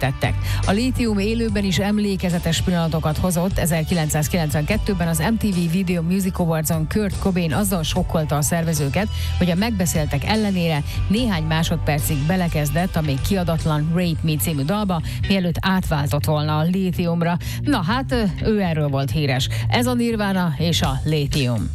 tettek. A Lithium élőben is emlékezetes pillanatokat hozott. 1992-ben az MTV Video Music Awards-on Kurt Cobain azzal sokkolta a szervezőket, hogy a megbeszéltek ellenére néhány másodpercig belekezdett a még kiadatlan Rape Me című dalba, mielőtt átváltott volna a Lithiumra. Na hát, ő erről volt híres. Ez a Nirvana és a Lithium.